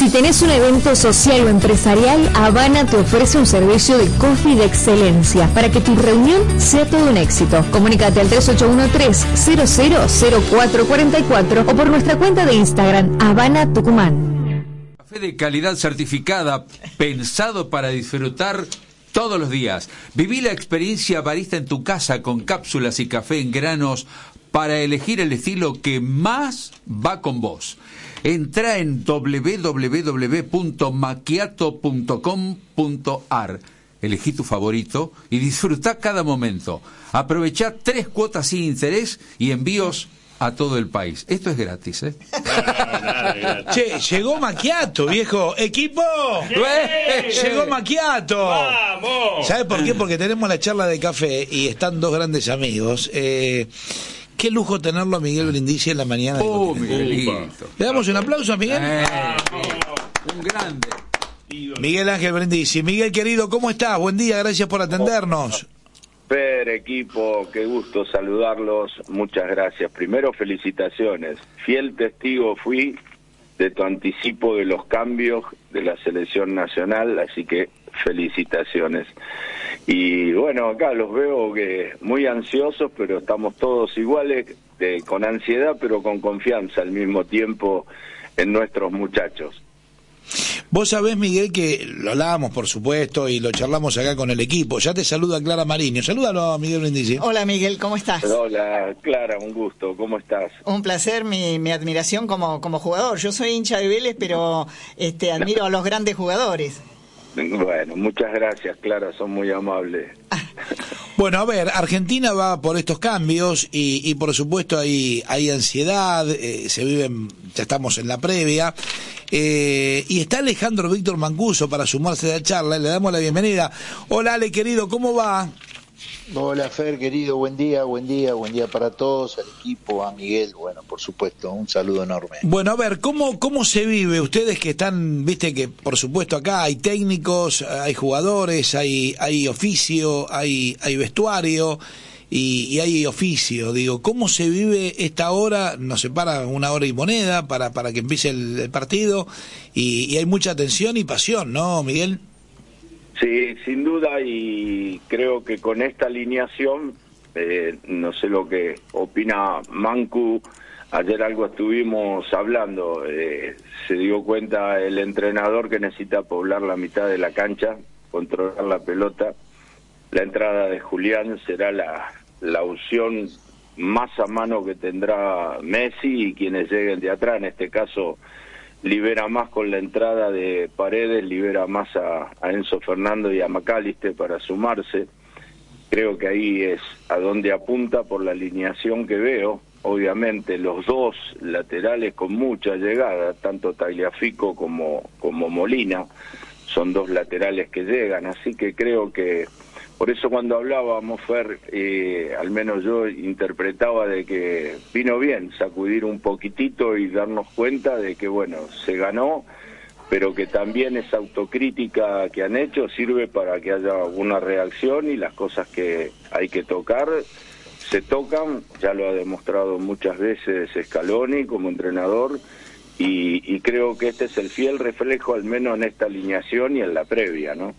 Si tenés un evento social o empresarial, Habana te ofrece un servicio de coffee de excelencia para que tu reunión sea todo un éxito. Comunícate al 3813-000444 o por nuestra cuenta de Instagram, Habana Tucumán. Café de calidad certificada, pensado para disfrutar todos los días. Viví la experiencia barista en tu casa con cápsulas y café en granos para elegir el estilo que más va con vos. Entra en www.macchiato.com.ar. Elegí tu favorito y disfruta cada momento. Aprovechá 3 cuotas sin interés y envíos a todo el país. Esto es gratis, ¿eh? Che, llegó Macchiato, viejo. ¡Equipo! ¡Llegó Macchiato! ¡Vamos! ¿Sabes por qué? Porque tenemos la charla de café y están dos grandes amigos. Qué lujo tenerlo a Miguel Brindisi en la mañana. Miguelito. ¿Le damos un aplauso a Miguel? Un grande. Miguel Ángel Brindisi. Miguel, querido, ¿cómo estás? Buen día, gracias por atendernos. Fer, equipo, qué gusto saludarlos. Muchas gracias. Primero, felicitaciones. Fiel testigo fui de tu anticipo de los cambios de la selección nacional, así que felicitaciones. Y bueno, acá los veo que muy ansiosos, pero estamos todos iguales, con ansiedad, pero con confianza al mismo tiempo en nuestros muchachos. Vos sabés, Miguel, que lo hablábamos, por supuesto, y lo charlamos acá con el equipo. Ya te saluda Clara Mariño. Salúdalo a Miguel Brindisi. Hola, Miguel, ¿cómo estás? Hola, Clara, un gusto. ¿Cómo estás? Un placer, mi admiración como jugador. Yo soy hincha de Vélez, pero admiro a los grandes jugadores. Bueno, muchas gracias, Clara, son muy amables. Bueno, a ver, Argentina va por estos cambios y por supuesto hay ansiedad, se viven, ya estamos en la previa, y está Alejandro Víctor Mancuso para sumarse a la charla, le damos la bienvenida. Hola Ale, querido, ¿cómo va? Hola Fer, querido, buen día para todos, al equipo, a Miguel, bueno, por supuesto, un saludo enorme. Bueno, a ver, ¿cómo se vive? Ustedes que están, viste que por supuesto acá hay técnicos, hay jugadores, hay oficio, hay vestuario y hay oficio, digo, ¿cómo se vive esta hora? Nos separa 1 hora y moneda para que empiece el partido y hay mucha tensión y pasión, ¿no, Miguel? Sí, sin duda, y creo que con esta alineación, no sé lo que opina Mancu, ayer algo estuvimos hablando, se dio cuenta el entrenador que necesita poblar la mitad de la cancha, controlar la pelota. La entrada de Julián será la opción más a mano que tendrá Messi y quienes lleguen de atrás, en este caso libera más con la entrada de Paredes, libera más a Enzo Fernández y a McAllister para sumarse. Creo que ahí es a donde apunta por la alineación que veo. Obviamente los dos laterales con mucha llegada, tanto Tagliafico como Molina, son dos laterales que llegan, así que creo que por eso cuando hablábamos, Fer, al menos yo interpretaba de que vino bien sacudir un poquitito y darnos cuenta de que, bueno, se ganó, pero que también esa autocrítica que han hecho sirve para que haya una reacción y las cosas que hay que tocar se tocan. Ya lo ha demostrado muchas veces Scaloni como entrenador y creo que este es el fiel reflejo, al menos en esta alineación y en la previa, ¿no?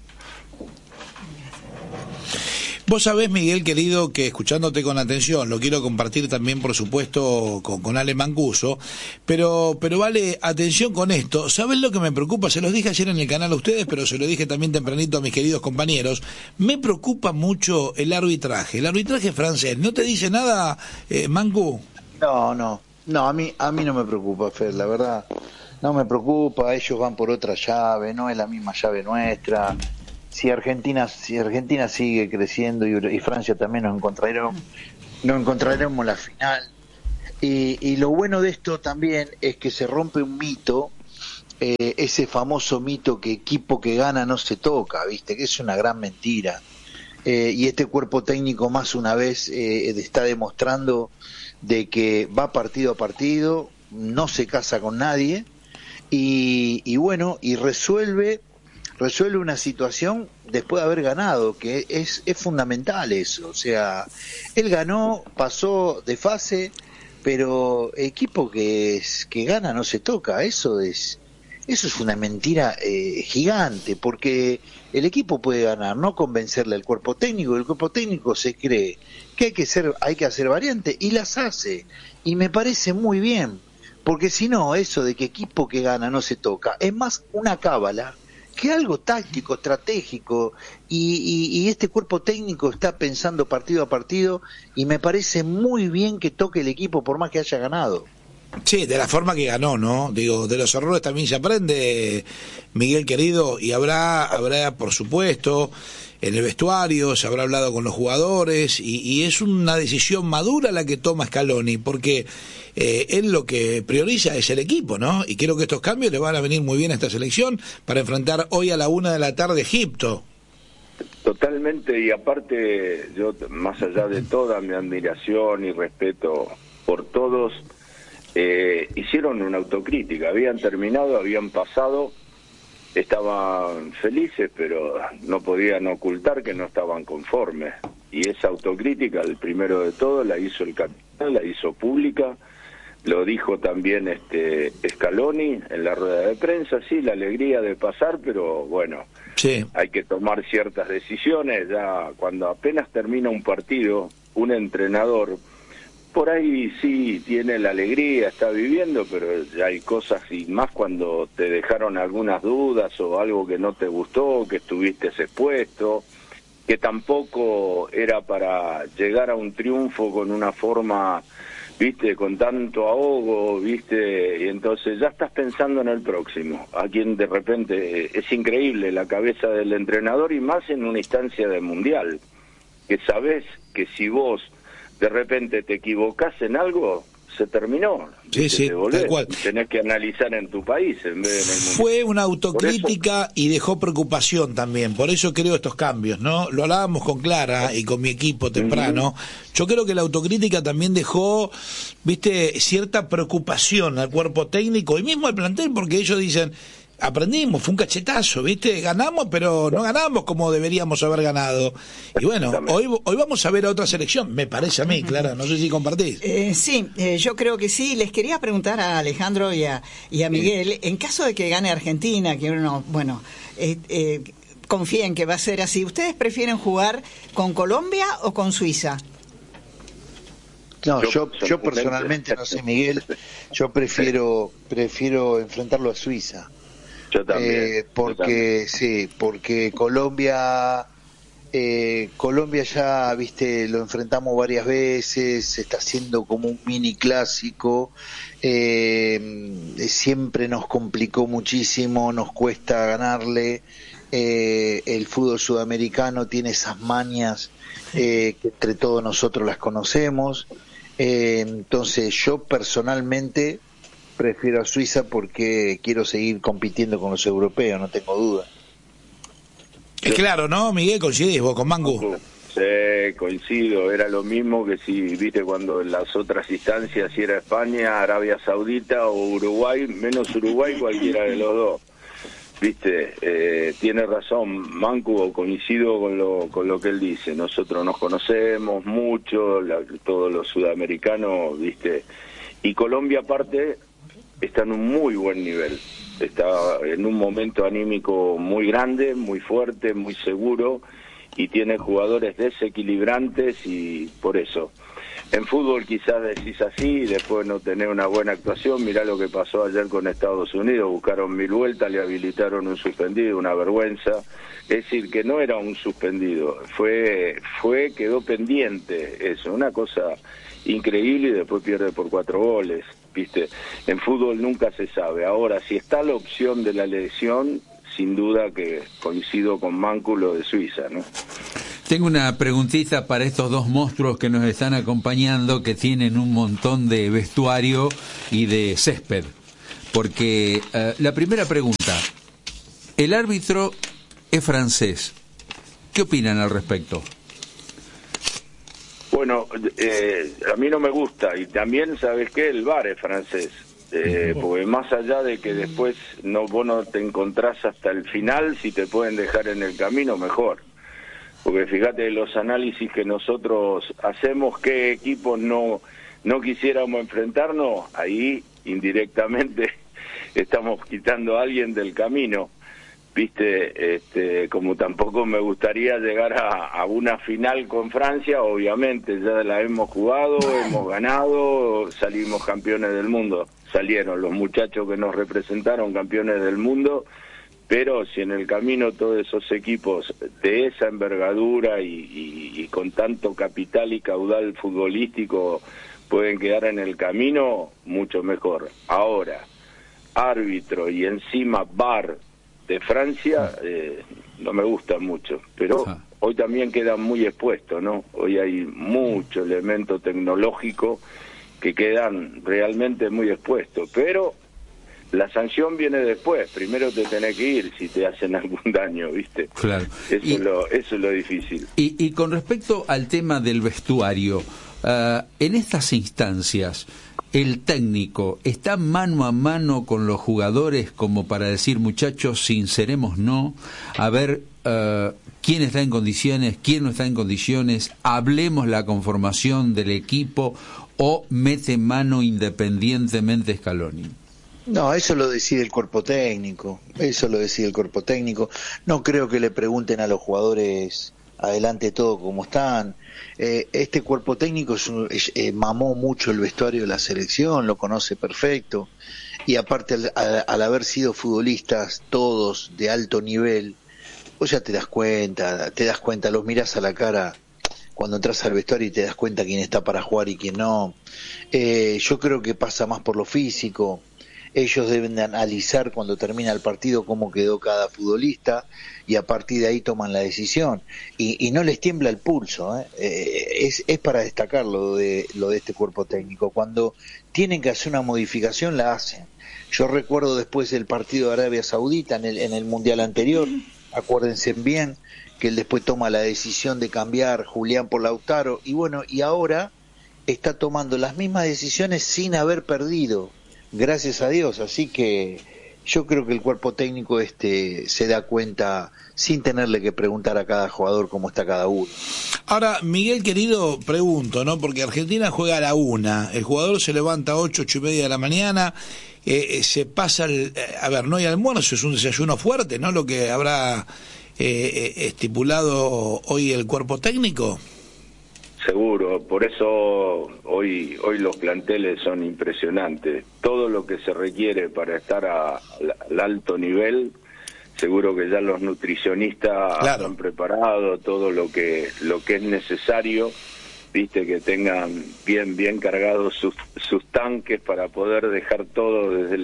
Vos sabés, Miguel, querido, que escuchándote con atención, lo quiero compartir también, por supuesto, con Ale Mancuso, pero vale, atención con esto. ¿Sabés lo que me preocupa? Se los dije ayer en el canal a ustedes, pero se lo dije también tempranito a mis queridos compañeros. Me preocupa mucho el arbitraje francés. ¿No te dice nada, Mancu? No, a mí no me preocupa, Fer, la verdad, no me preocupa. Ellos van por otra llave, no es la misma llave nuestra. Si Argentina sigue creciendo y Francia también nos encontraremos la final. Y lo bueno de esto también es que se rompe un mito, ese famoso mito que equipo que gana no se toca, viste, que es una gran mentira. Y este cuerpo técnico más una vez está demostrando de que va partido a partido, no se casa con nadie y bueno, y resuelve una situación después de haber ganado, que es fundamental eso. O sea, él ganó, pasó de fase, pero equipo que gana no se toca. Eso es Eso es una mentira gigante, porque el equipo puede ganar, no convencerle al cuerpo técnico. El cuerpo técnico se cree que hay que hacer variantes y las hace, y me parece muy bien, porque si no, eso de que equipo que gana no se toca, es más una cábala que algo táctico, estratégico, y este cuerpo técnico está pensando partido a partido, y me parece muy bien que toque el equipo por más que haya ganado. Sí, de la forma que ganó, ¿no? Digo, de los errores también se aprende, Miguel querido, y habrá por supuesto, en el vestuario, se habrá hablado con los jugadores, y es una decisión madura la que toma Scaloni, porque él lo que prioriza es el equipo, ¿no? Y creo que estos cambios le van a venir muy bien a esta selección para enfrentar hoy a la 1:00 p.m. Egipto. Totalmente, y aparte, yo, más allá de toda mi admiración y respeto por todos, hicieron una autocrítica, habían terminado, habían pasado, estaban felices, pero no podían ocultar que no estaban conformes, y esa autocrítica, el primero de todo, la hizo el capitán, la hizo pública, lo dijo también Scaloni en la rueda de prensa. Sí, la alegría de pasar, pero bueno, sí, hay que tomar ciertas decisiones. Ya cuando apenas termina un partido, un entrenador por ahí sí tiene la alegría, está viviendo, pero ya hay cosas, y más cuando te dejaron algunas dudas o algo que no te gustó, que estuviste expuesto, que tampoco era para llegar a un triunfo con una forma, viste, con tanto ahogo, viste, y entonces ya estás pensando en el próximo, a quien de repente es increíble la cabeza del entrenador, y más en una instancia de mundial, que sabés que si vos de repente te equivocás en algo, se terminó. Sí, sí, tal cual. Tenés que analizar en tu país en vez de en el mundo. Fue una autocrítica y dejó preocupación también, por eso creo estos cambios, ¿no? Lo hablábamos con Clara y con mi equipo temprano. Yo creo que la autocrítica también dejó, viste, cierta preocupación al cuerpo técnico y mismo al plantel, porque ellos dicen, aprendimos, fue un cachetazo, ¿viste? Ganamos, pero no ganamos como deberíamos haber ganado. Y bueno, hoy vamos a ver a otra selección, me parece a mí, Clara, no sé si compartís. Sí, yo creo que sí. Les quería preguntar a Alejandro y a Miguel, en caso de que gane Argentina, que uno, bueno, confíen que va a ser así, ¿ustedes prefieren jugar con Colombia o con Suiza? No, yo personalmente, no sé, Miguel, yo prefiero enfrentarlo a Suiza. Yo también. Porque sí, porque Colombia ya, viste, lo enfrentamos varias veces, está siendo como un mini clásico, siempre nos complicó muchísimo, nos cuesta ganarle, el fútbol sudamericano tiene esas mañas que entre todos nosotros las conocemos, entonces yo personalmente prefiero a Suiza porque quiero seguir compitiendo con los europeos, no tengo duda. Es claro, ¿no, Miguel? ¿Coincidís vos con Mangu? Sí, coincido. Era lo mismo que si, viste, cuando en las otras instancias, si era España, Arabia Saudita o Uruguay, menos Uruguay, cualquiera de los dos. Viste, tiene razón Mancu, coincido con lo que él dice. Nosotros nos conocemos mucho, todos los sudamericanos, viste, y Colombia aparte está en un muy buen nivel, está en un momento anímico muy grande, muy fuerte, muy seguro, y tiene jugadores desequilibrantes, y por eso en fútbol quizás decís así y después no tenés una buena actuación. Mirá lo que pasó ayer con Estados Unidos, buscaron 1000 vueltas, le habilitaron un suspendido, una vergüenza. Es decir, que no era un suspendido, quedó pendiente eso, una cosa increíble, y después pierde por 4 goles, viste. En fútbol nunca se sabe. Ahora, si está la opción de la lesión, sin duda que coincido con Mancu lo de Suiza, ¿no? Tengo una preguntita para estos dos monstruos que nos están acompañando, que tienen un montón de vestuario y de césped. Porque la primera pregunta, el árbitro es francés. ¿Qué opinan al respecto? Bueno, a mí no me gusta, y también, ¿sabes qué? El VAR es francés. Porque más allá de que después vos no te encontrás hasta el final, si te pueden dejar en el camino, mejor. Porque fíjate los análisis que nosotros hacemos, qué equipos no quisiéramos enfrentarnos, ahí indirectamente estamos quitando a alguien del camino, viste, como tampoco me gustaría llegar a una final con Francia. Obviamente ya la hemos jugado, hemos ganado, salimos campeones del mundo, salieron los muchachos que nos representaron campeones del mundo, pero si en el camino todos esos equipos de esa envergadura y con tanto capital y caudal futbolístico pueden quedar en el camino, mucho mejor. Ahora, árbitro y encima VAR de Francia, no me gusta mucho, pero hoy también queda muy expuesto, ¿no? Hoy hay mucho elemento tecnológico que quedan realmente muy expuestos, pero la sanción viene después. Primero te tenés que ir si te hacen algún daño, ¿viste? Claro. Eso es lo difícil. Y con respecto al tema del vestuario, en estas instancias, ¿el técnico está mano a mano con los jugadores como para decir, muchachos, sincerémonos, a ver quién está en condiciones, quién no está en condiciones, hablemos la conformación del equipo, o mete mano independientemente Scaloni? No, eso lo decide el cuerpo técnico, No creo que le pregunten a los jugadores adelante todo como están. Este cuerpo técnico mamó mucho el vestuario de la selección, lo conoce perfecto, y aparte al haber sido futbolistas todos de alto nivel, vos ya te das cuenta, los mirás a la cara cuando entras al vestuario y te das cuenta quién está para jugar y quién no. Yo creo que pasa más por lo físico. Ellos deben de analizar cuando termina el partido cómo quedó cada futbolista y a partir de ahí toman la decisión. Y no les tiembla el pulso, es para destacar lo de este cuerpo técnico. Cuando tienen que hacer una modificación la hacen. Yo recuerdo después del partido de Arabia Saudita en el Mundial anterior, acuérdense bien que él después toma la decisión de cambiar Julián por Lautaro, y bueno, y ahora está tomando las mismas decisiones sin haber perdido, gracias a Dios. Así que yo creo que el cuerpo técnico se da cuenta sin tenerle que preguntar a cada jugador cómo está cada uno. Ahora, Miguel querido, pregunto, ¿no? Porque Argentina juega a la 1, el jugador se levanta a 8:30 de la mañana, se pasa a ver, no hay almuerzo, es un desayuno fuerte, ¿no? Lo que habrá estipulado hoy el cuerpo técnico. Seguro, por eso hoy los planteles son impresionantes. Todo lo que se requiere para estar al alto nivel, seguro que ya los nutricionistas han preparado todo lo que es necesario, viste, que tengan bien cargados sus tanques para poder dejar todo desde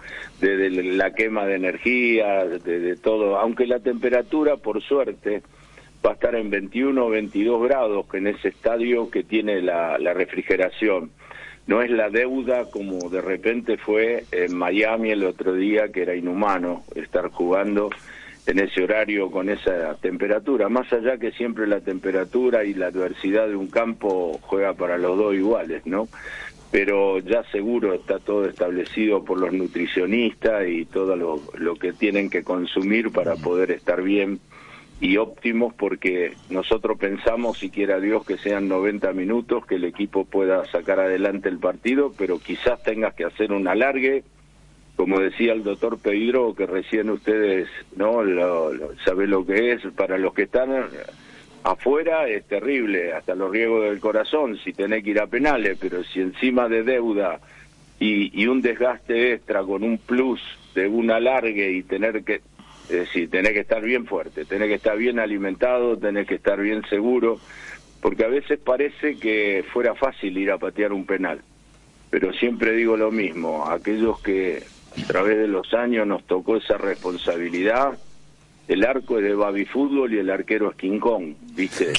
la quema de energía, de todo, aunque la temperatura, por suerte, va a estar en 21 o 22 grados, que en ese estadio que tiene la refrigeración. No es la deuda como de repente fue en Miami el otro día, que era inhumano estar jugando en ese horario con esa temperatura. Más allá que siempre la temperatura y la adversidad de un campo juega para los dos iguales, ¿no? Pero ya seguro está todo establecido por los nutricionistas y todo lo que tienen que consumir para poder estar bien y óptimos, porque nosotros pensamos, si quiera Dios, que sean 90 minutos, que el equipo pueda sacar adelante el partido, pero quizás tengas que hacer un alargue, como decía el doctor Pedro, que recién ustedes no saben lo que es. Para los que están afuera es terrible, hasta los riesgos del corazón, si tenés que ir a penales, pero si encima de deuda y un desgaste extra con un plus de un alargue y tener que... Es decir, tenés que estar bien fuerte, tenés que estar bien alimentado, tenés que estar bien seguro, porque a veces parece que fuera fácil ir a patear un penal, pero siempre digo lo mismo, aquellos que a través de los años nos tocó esa responsabilidad, el arco es de Baby Fútbol y el arquero es King Kong, ¿viste?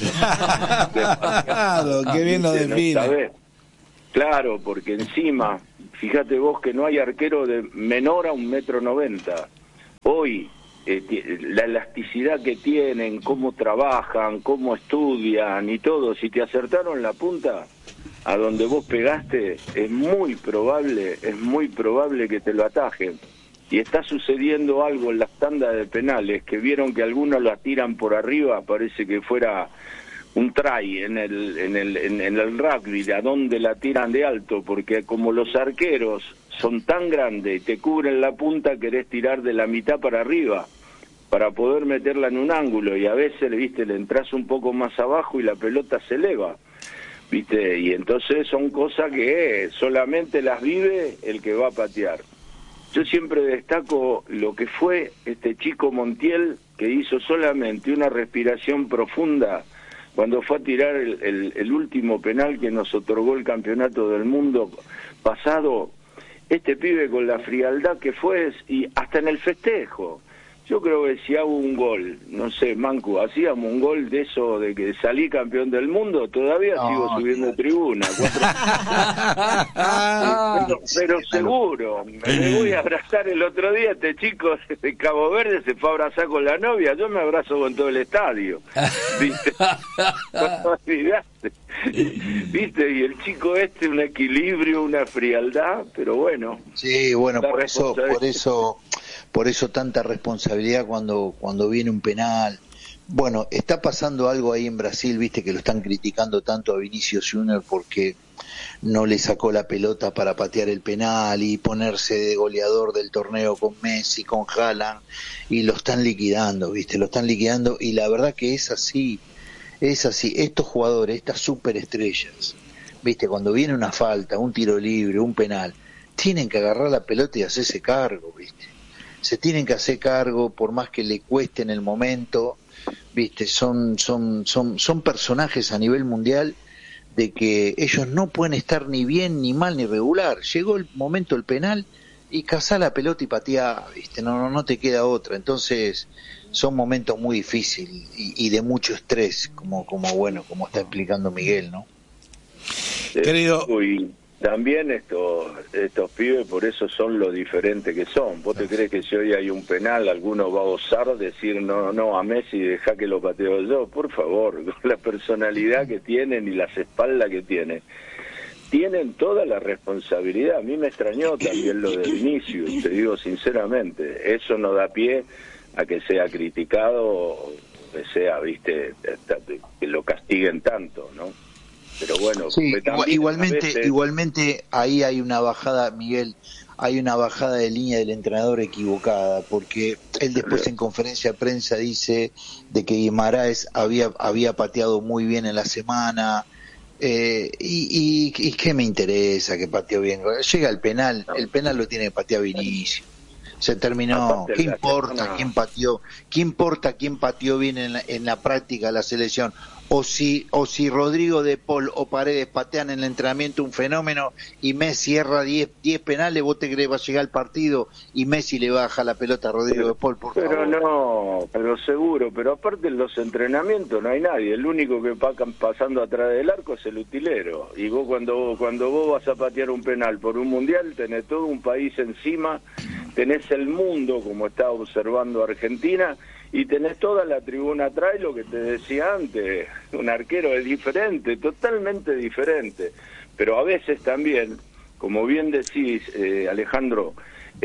Claro, qué bien lo define. Claro, porque encima, fíjate vos que no hay arquero de menor a 1,90 m. Hoy, la elasticidad que tienen, cómo trabajan, cómo estudian y todo, si te acertaron la punta a donde vos pegaste, es muy probable que te lo atajen. Y está sucediendo algo en las tandas de penales, que vieron que algunos la tiran por arriba, parece que fuera un try en el rugby, de a dónde la tiran de alto, porque como los arqueros son tan grandes y te cubren la punta, querés tirar de la mitad para arriba para poder meterla en un ángulo, y a veces, viste, le entras un poco más abajo y la pelota se eleva, viste, y entonces son cosas que solamente las vive el que va a patear. Yo siempre destaco lo que fue este chico Montiel, que hizo solamente una respiración profunda cuando fue a tirar el último penal que nos otorgó el campeonato del mundo pasado. Este pibe, con la frialdad que fue, y hasta en el festejo, yo creo que si hago un gol, no sé, Mancu, hacíamos un gol de eso, de que salí campeón del mundo, todavía sigo subiendo tribuna. pero seguro, me voy a abrazar el otro día, este chico de Cabo Verde se fue a abrazar con la novia, yo me abrazo con todo el estadio, ¿viste? No olvidaste, ¿viste? Y el chico un equilibrio, una frialdad, pero bueno. Sí, bueno, por eso tanta responsabilidad cuando viene un penal. Bueno, está pasando algo ahí en Brasil, viste, que lo están criticando tanto a Vinicius Junior porque no le sacó la pelota para patear el penal y ponerse de goleador del torneo con Messi, con Haaland, y lo están liquidando, viste, lo están liquidando, y la verdad que es así. Estos jugadores, estas superestrellas, viste, cuando viene una falta, un tiro libre, un penal, tienen que agarrar la pelota y hacerse cargo, viste. Se tienen que hacer cargo, por más que le cueste en el momento, viste, son personajes a nivel mundial de que ellos no pueden estar ni bien, ni mal, ni regular. Llegó el momento del penal y cazá la pelota y pateá, viste, no te queda otra. Entonces son momentos muy difíciles y de mucho estrés, como está explicando Miguel, ¿no? Querido... También estos pibes, por eso son lo diferentes que son. ¿Vos te crees que si hoy hay un penal, alguno va a osar decir no a Messi, deja que lo pateo yo? Por favor, con la personalidad que tienen y las espaldas que tienen toda la responsabilidad. A mí me extrañó también lo de Vinicius, te digo sinceramente. Eso no da pie a que sea criticado, que sea, viste, que lo castiguen tanto, ¿no? Pero bueno, sí, igualmente ahí hay una bajada, Miguel, hay una bajada de línea del entrenador equivocada, porque él después en conferencia de prensa dice de que Guimaraes había pateado muy bien en la semana, y qué me interesa que pateó bien. Llega el penal lo tiene que patear Vinicius. Se terminó. ¿Qué importa quién pateó? ¿Qué importa quién pateó bien en la práctica de la selección? O si Rodrigo de Paul o Paredes patean en el entrenamiento un fenómeno y Messi erra 10 penales, vos te crees va a llegar al partido y Messi le baja la pelota a Rodrigo de Paul, por favor. Pero seguro, pero aparte en los entrenamientos no hay nadie, el único que va pasando atrás del arco es el utilero, y vos cuando vos vas a patear un penal por un mundial tenés todo un país encima, tenés el mundo como está observando Argentina, y tenés toda la tribuna atrás, y lo que te decía antes, un arquero es diferente, totalmente diferente. Pero a veces también, como bien decís, Alejandro,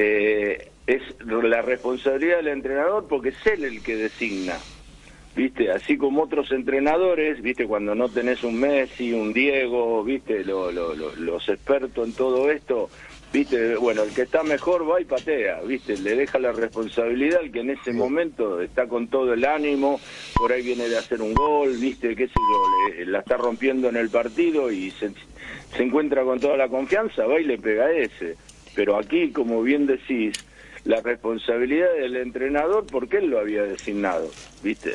es la responsabilidad del entrenador porque es él el que designa, ¿viste? Así como otros entrenadores, ¿viste? Cuando no tenés un Messi, un Diego, ¿viste? Los expertos en todo esto... ¿Viste? Bueno, el que está mejor va y patea, ¿viste? Le deja la responsabilidad al que en ese momento está con todo el ánimo, por ahí viene de hacer un gol, ¿viste? Qué sé yo, la está rompiendo en el partido y se encuentra con toda la confianza, va y le pega a ese. Pero aquí, como bien decís, la responsabilidad del entrenador porque él lo había designado, ¿viste?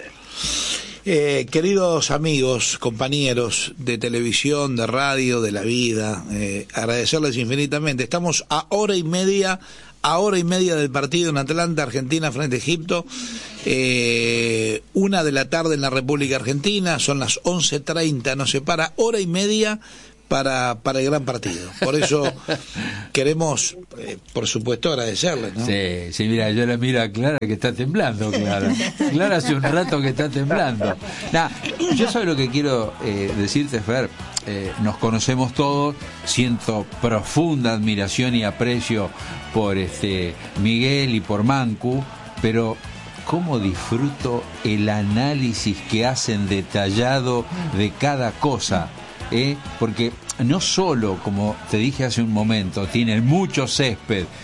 Queridos amigos, compañeros de televisión, de radio, de la vida, agradecerles infinitamente. Estamos a hora y media del partido en Atlanta, Argentina frente a Egipto, 1 de la tarde en la República Argentina, son las 11:30, nos separa hora y media para el gran partido. Por eso queremos, por supuesto, agradecerles, ¿no? Sí, mira, yo la miro a Clara que está temblando, Clara hace un rato que está temblando. Yo soy lo que quiero decirte, Fer, nos conocemos todos, siento profunda admiración y aprecio por Miguel y por Mancu, pero cómo disfruto el análisis que hacen detallado de cada cosa. Porque no solo, como te dije hace un momento, tienen mucho césped